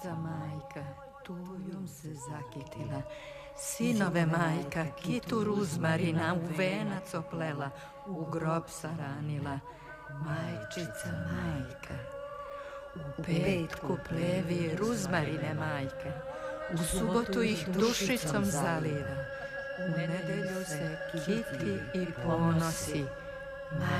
Majka tujom se zakitila, sinove majka kitu ruzmarina u venac oplela, u grob saranila. Majčica majka, u petku plevi ruzmarine majka, u subotu ih dušicom zaliva, u nedelju se kiti i ponosi.